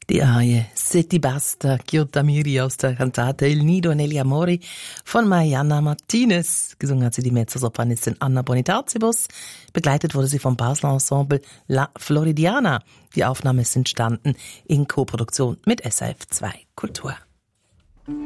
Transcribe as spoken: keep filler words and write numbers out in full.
Die Arie Se ti basta, Chiota Miri aus der Cantate Il Nido negli Amori von Mariana Martinez. Gesungen hat sie die Mezzosopranistin Anna Bonitatibus. Begleitet wurde sie vom Basler Ensemble La Floridiana. Die Aufnahme ist entstanden in Koproduktion mit S R F zwei Kultur.